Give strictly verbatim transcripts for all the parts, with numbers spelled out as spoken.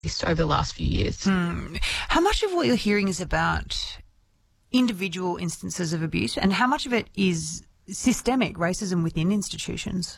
over the last few years. Mm. How much of what you're hearing is about individual instances of abuse, and how much of it is systemic racism within institutions?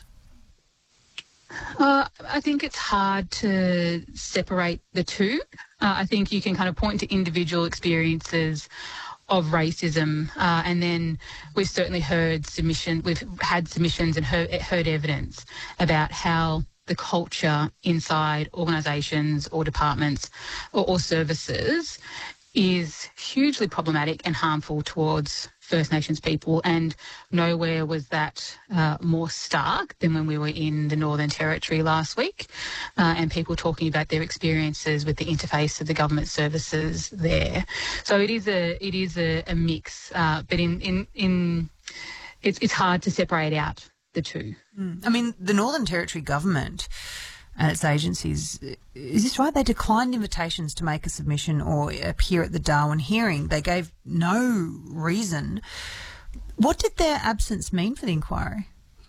Uh, I think it's hard to separate the two. Uh, I think you can kind of point to individual experiences of racism, uh, and then we've certainly heard submission, we've had submissions and heard, heard evidence about how the culture inside organisations or departments or, or services is hugely problematic and harmful towards First Nations people, and nowhere was that uh, more stark than when we were in the Northern Territory last week, uh, and people talking about their experiences with the interface of the government services there. So it is a it is a, a mix, uh, but in in in it's it's hard to separate out the two. Mm. I mean, the Northern Territory government and its agencies, is this right? They declined invitations to make a submission or appear at the Darwin hearing. They gave no reason. What did their absence mean for the inquiry?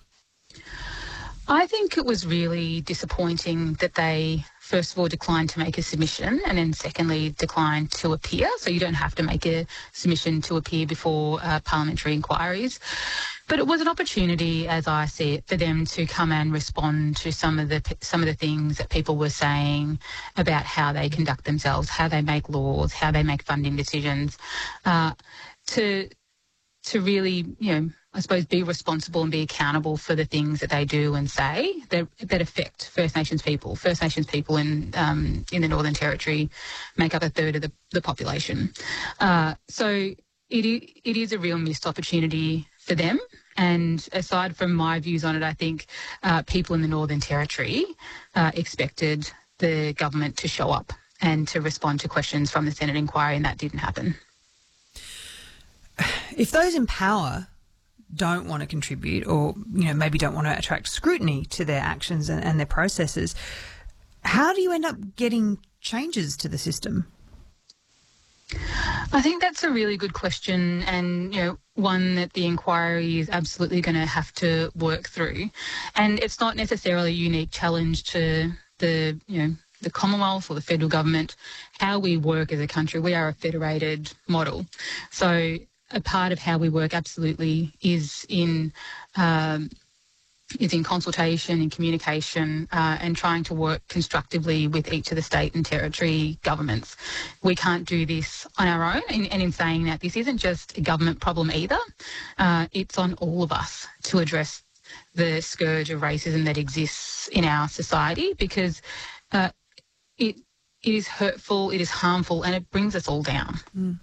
I think it was really disappointing that they, first of all, declined to make a submission, and then secondly, declined to appear. So you don't have to make a submission to appear before uh, parliamentary inquiries. But it was an opportunity, as I see it, for them to come and respond to some of the some of the things that people were saying about how they conduct themselves, how they make laws, how they make funding decisions, uh, to to really, you know, I suppose, be responsible and be accountable for the things that they do and say that that affect First Nations people. First Nations people in um, in the Northern Territory make up a third of the, the population. Uh, so it it is a real missed opportunity for them. And aside from my views on it, I think uh, people in the Northern Territory uh, expected the government to show up and to respond to questions from the Senate inquiry, and that didn't happen. If those in power don't want to contribute, or, you know, maybe don't want to attract scrutiny to their actions and, and their processes, how do you end up getting changes to the system? I think that's a really good question, and, you know, one that the inquiry is absolutely going to have to work through. And it's not necessarily a unique challenge to the, you know, the Commonwealth or the federal government. How we work as a country, we are a federated model. So a part of how we work absolutely is in um, is in consultation and communication uh, and trying to work constructively with each of the state and territory governments. We can't do this on our own, and, and in saying that, this isn't just a government problem either. Uh, it's on all of us to address the scourge of racism that exists in our society, because uh, it it is hurtful, it is harmful, and it brings us all down. Mm.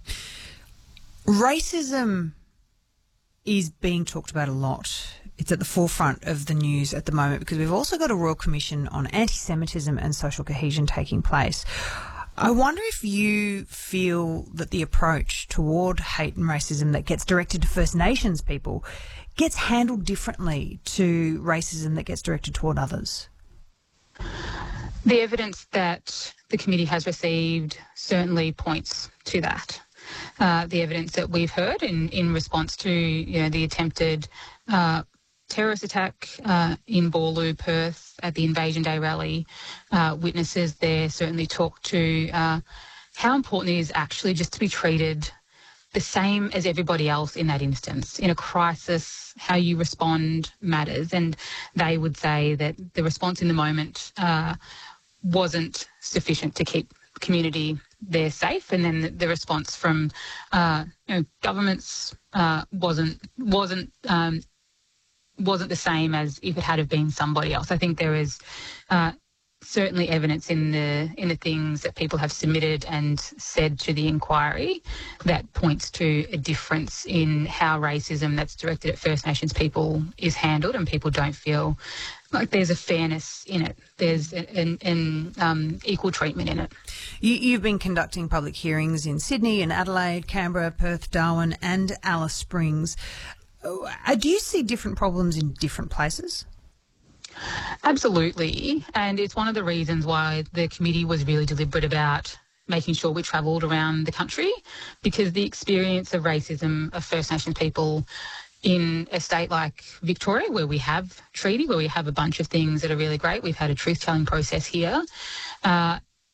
Racism is being talked about a lot. It's at the forefront of the news at the moment because we've also got a Royal Commission on Anti-Semitism and Social Cohesion taking place. I wonder if you feel that the approach toward hate and racism that gets directed to First Nations people gets handled differently to racism that gets directed toward others. The evidence that the committee has received certainly points to that. Uh, the evidence that we've heard in, in response to, you know, the attempted uh, terrorist attack uh, in Boorloo, Perth, at the Invasion Day rally, uh, witnesses there certainly talk to uh, how important it is actually just to be treated the same as everybody else in that instance. In a crisis, how you respond matters, and they would say that the response in the moment uh, wasn't sufficient to keep community there safe, and then the, the response from uh, you know, governments uh, wasn't wasn't um, wasn't the same as if it had have been somebody else. I think there is uh, certainly evidence in the in the things that people have submitted and said to the inquiry that points to a difference in how racism that's directed at First Nations people is handled, and people don't feel like there's a fairness in it. There's an, an um, equal treatment in it. You, you've been conducting public hearings in Sydney and Adelaide, Canberra, Perth, Darwin and Alice Springs. Uh, do you see different problems in different places? Absolutely. And it's one of the reasons why the committee was really deliberate about making sure we travelled around the country, because the experience of racism of First Nations people in a state like Victoria, where we have treaty, where we have a bunch of things that are really great, we've had a truth-telling process here, uh,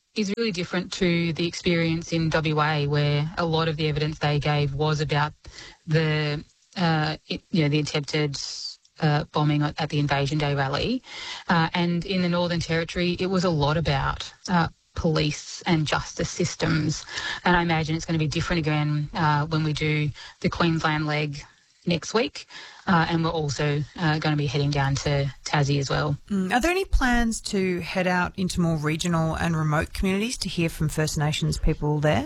is really different to the experience in W A, where a lot of the evidence they gave was about the, uh, it, you know, the attempted uh, bombing at the Invasion Day rally. Uh, and in the Northern Territory, it was a lot about uh, police and justice systems. And I imagine it's going to be different again uh, when we do the Queensland leg next week. Uh, and we're also uh, going to be heading down to Tassie as well. Mm. Are there any plans to head out into more regional and remote communities to hear from First Nations people there?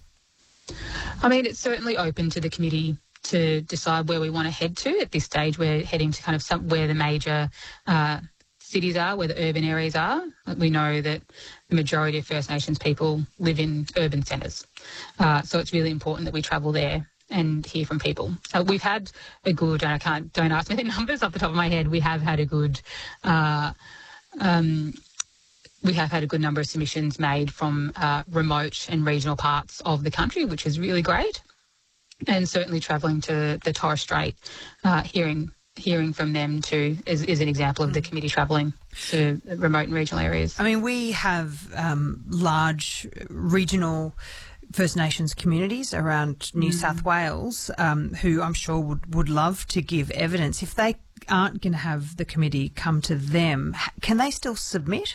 I mean, it's certainly open to the committee to decide where we want to head to. At this stage, we're heading to kind of some, where the major uh, cities are, where the urban areas are. We know that the majority of First Nations people live in urban centres. Uh, so it's really important that we travel there and hear from people. Uh, we've had a good, and I can't, don't ask me the numbers off the top of my head, we have had a good, uh, um, we have had a good number of submissions made from uh, remote and regional parts of the country, which is really great. And certainly travelling to the Torres Strait, uh, hearing hearing from them too is, is an example of the committee travelling to remote and regional areas. I mean, we have um, large regional First Nations communities around New mm. South Wales um, who I'm sure would, would love to give evidence. If they aren't going to have the committee come to them, can they still submit?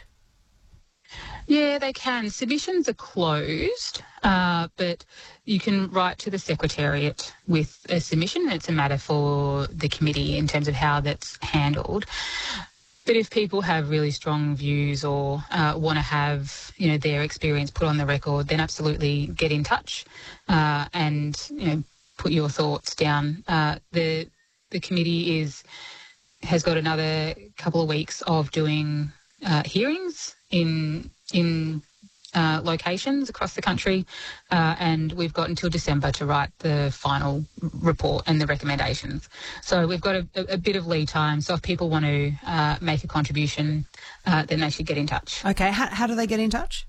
Yeah, they can. Submissions are closed, uh, but you can write to the Secretariat with a submission. It's a matter for the committee in terms of how that's handled. But if people have really strong views or uh, want to have, you know, their experience put on the record, then absolutely get in touch uh, and, you know, put your thoughts down. Uh, the the committee is has got another couple of weeks of doing uh, hearings in in uh, locations across the country, uh, and we've got until December to write the final report and the recommendations. So we've got a, a bit of lead time. So if people want to uh, make a contribution, uh, then they should get in touch. Okay, how, how do they get in touch?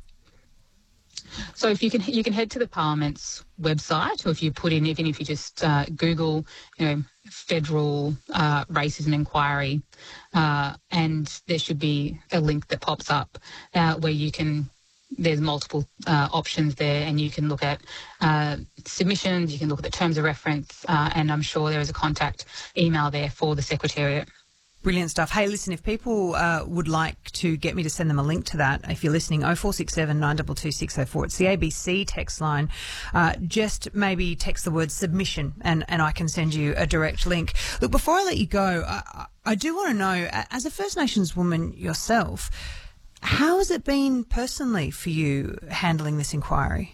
So if you can, you can head to the Parliament's website, or if you put in, even if you just uh, Google, you know, federal uh, racism inquiry, uh, and there should be a link that pops up uh, where you can. There's multiple uh, options there, and you can look at uh, submissions, you can look at the terms of reference, uh, and I'm sure there is a contact email there for the Secretariat. Brilliant stuff. Hey, listen, if people uh, would like to get me to send them a link to that, if you're listening, oh four six seven, nine two two, six oh four, it's the A B C text line. Uh, just maybe text the word submission and, and I can send you a direct link. Look, before I let you go, I, I do want to know, as a First Nations woman yourself, how has it been personally for you handling this inquiry?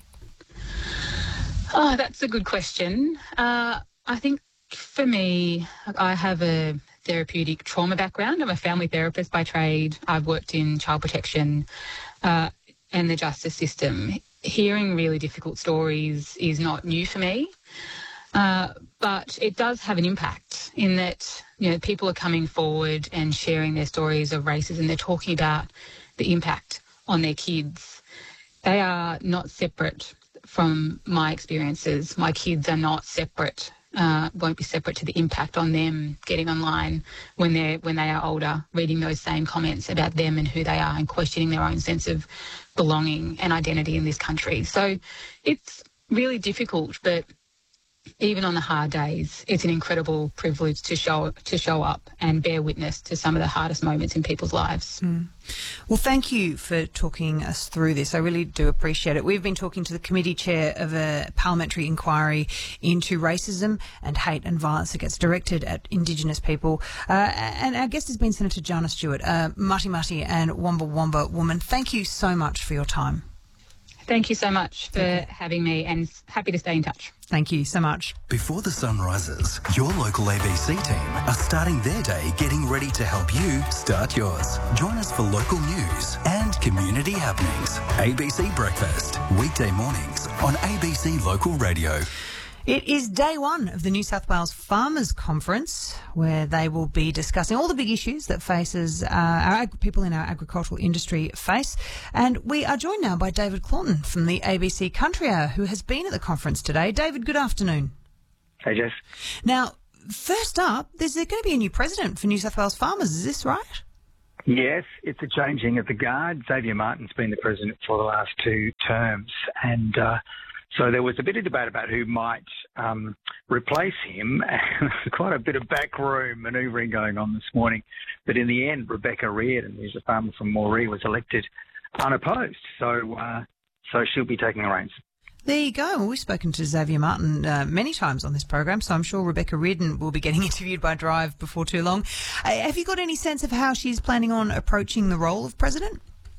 Oh, that's a good question. Uh, I think for me, I have a therapeutic trauma background. I'm a family therapist by trade. I've worked in child protection uh, and the justice system. Hearing really difficult stories is not new for me, uh, but it does have an impact in that, you know, people are coming forward and sharing their stories of racism. They're talking about the impact on their kids. They are not separate from my experiences. My kids are not separate, uh, won't be separate to the impact on them getting online when they're when they are older, reading those same comments about them and who they are and questioning their own sense of belonging and identity in this country. So it's really difficult, but even on the hard days, it's an incredible privilege to show to show up and bear witness to some of the hardest moments in people's lives. Mm. Well, thank you for talking us through this. I really do appreciate it. We've been talking to the committee chair of a parliamentary inquiry into racism and hate and violence against directed at Indigenous people. Uh, and our guest has been Senator Jana Stewart, a Mati Mati and Wamba Wamba woman. Thank you so much for your time. Thank you so much for having me, and happy to stay in touch. Thank you so much. Before the sun rises, your local A B C team are starting their day getting ready to help you start yours. Join us for local news and community happenings. A B C Breakfast, weekday mornings on A B C Local Radio. It is day one of the New South Wales Farmers Conference, where they will be discussing all the big issues that faces uh, our ag- people in our agricultural industry face. And we are joined now by David Claughton from the A B C Country Hour, who has been at the conference today. David, good afternoon. Hey, Jess. Now, first up, there's going to be a new president for New South Wales Farmers. Is this right? Yes, it's a changing of the guard. Xavier Martin's been the president for the last two terms, and uh, so there was a bit of debate about who might um, replace him, and quite a bit of backroom manoeuvring going on this morning. But in the end, Rebecca Reardon, who's a farmer from Moree, was elected unopposed, so uh, so she'll be taking the reins. There you go. Well, we've spoken to Xavier Martin uh, many times on this program, so I'm sure Rebecca Reardon will be getting interviewed by Drive before too long. Uh, have you got any sense of how she's planning on approaching the role of president?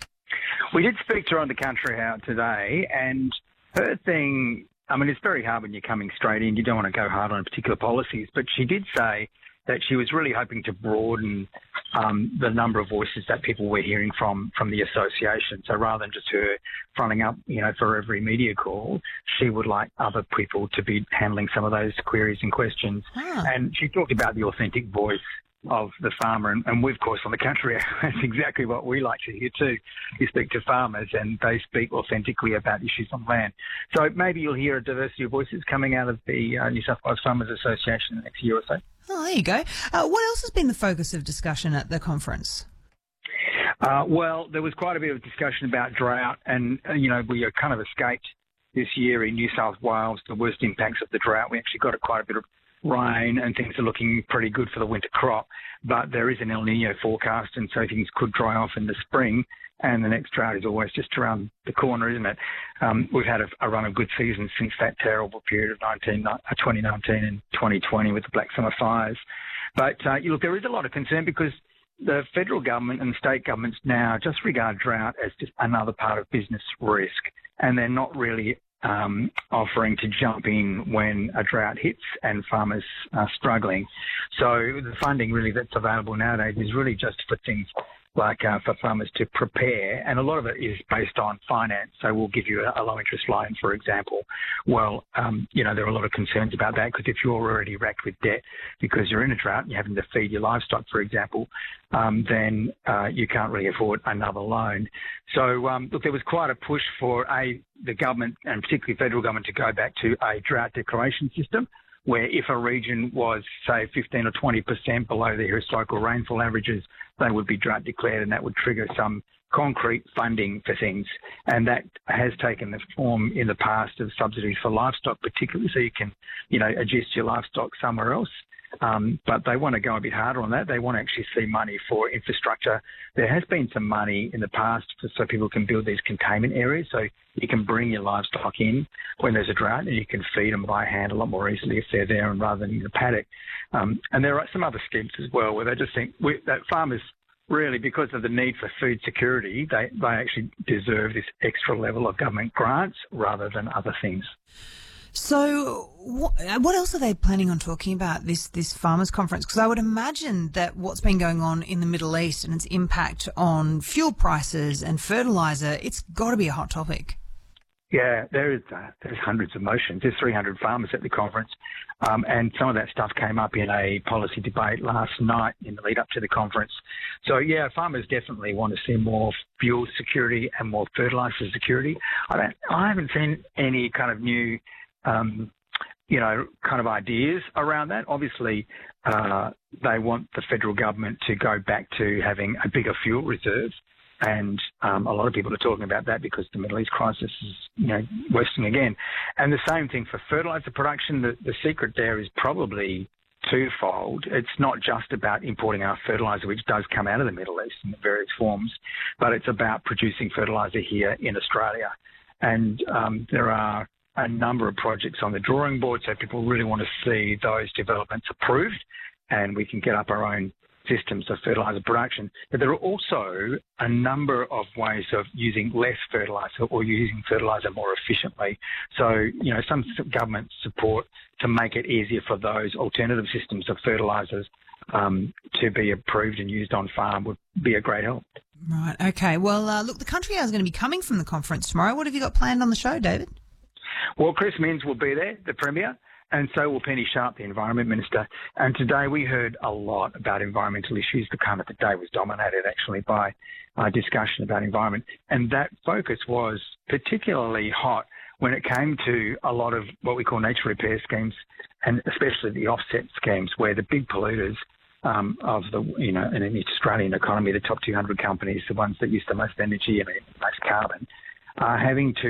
We did speak to her on the Country Hour today, and her thing, I mean, it's very hard when you're coming straight in. You don't want to go hard on particular policies, but she did say that she was really hoping to broaden um, the number of voices that people were hearing from from the association. So rather than just her fronting up, you know, for every media call, she would like other people to be handling some of those queries and questions. Ah. And she talked about the authentic voice of the farmer, and, and we, of course, on the Country, that's exactly what we like to hear too. You speak to farmers and they speak authentically about issues on land. So maybe you'll hear a diversity of voices coming out of the uh, New South Wales Farmers Association in the next year or so. Oh, there you go. Uh, what else has been the focus of discussion at the conference? Uh, well, there was quite a bit of discussion about drought, and, uh, you know, we are kind of escaped this year in New South Wales the worst impacts of the drought. We actually got a quite a bit of rain and things are looking pretty good for the winter crop, but there is an El Nino forecast, and so things could dry off in the spring, and the next drought is always just around the corner, isn't it? Um, we've had a, a run of good seasons since that terrible period of nineteen, uh, twenty nineteen and twenty twenty with the Black Summer fires. But uh, you look, there is a lot of concern because the federal government and state governments now just regard drought as just another part of business risk, and they're not really Um, offering to jump in when a drought hits and farmers are struggling. So the funding really that's available nowadays is really just for things like uh, for farmers to prepare, and a lot of it is based on finance. So we'll give you a, a low interest loan, for example. Well, um, you know, there are a lot of concerns about that because if you're already racked with debt because you're in a drought and you're having to feed your livestock, for example, um, then uh, you can't really afford another loan. So, um, look, there was quite a push for a the government, and particularly federal government, to go back to a drought declaration system, where if a region was, say, fifteen or twenty percent below their historical rainfall averages, they would be drought declared, and that would trigger some concrete funding for things. And that has taken the form in the past of subsidies for livestock, particularly, so you can, you know, adjust your livestock somewhere else. Um, but they want to go a bit harder on that. They want to actually see money for infrastructure. There has been some money in the past for, so people can build these containment areas, so you can bring your livestock in when there's a drought and you can feed them by hand a lot more easily if they're there and rather than in the paddock. Um, and there are some other schemes as well where they just think we, that farmers really, because of the need for food security, they, they actually deserve this extra level of government grants rather than other things. So what, what else are they planning on talking about this, this farmers conference? Because I would imagine that what's been going on in the Middle East and its impact on fuel prices and fertiliser, it's got to be a hot topic. Yeah, there is uh, there's hundreds of motions. There's three hundred farmers at the conference, um, and some of that stuff came up in a policy debate last night in the lead up to the conference. So, yeah, farmers definitely want to see more fuel security and more fertiliser security. I don't, I haven't seen any kind of new Um, you know, kind of ideas around that. Obviously, uh, they want the federal government to go back to having a bigger fuel reserve, and um, a lot of people are talking about that because the Middle East crisis is, you know, worsening again. And the same thing for fertiliser production. The, the secret there is probably twofold. It's not just about importing our fertiliser, which does come out of the Middle East in various forms, but it's about producing fertiliser here in Australia. And um, there are a number of projects on the drawing board, so people really want to see those developments approved and we can get up our own systems of fertiliser production. But there are also a number of ways of using less fertiliser or using fertiliser more efficiently. So, you know, some government support to make it easier for those alternative systems of fertilisers um, to be approved and used on farm would be a great help. Right, okay. Well, uh, look, the Country Hour is going to be coming from the conference tomorrow. What have you got planned on the show, David? Well, Chris Minns will be there, the Premier, and so will Penny Sharp, the Environment Minister. And today we heard a lot about environmental issues. The kind of the day was dominated actually by uh, discussion about environment. And that focus was particularly hot when it came to a lot of what we call nature repair schemes, and especially the offset schemes, where the big polluters um, of the, you know, in the Australian economy, the top two hundred companies, the ones that use the most energy and most carbon, are having to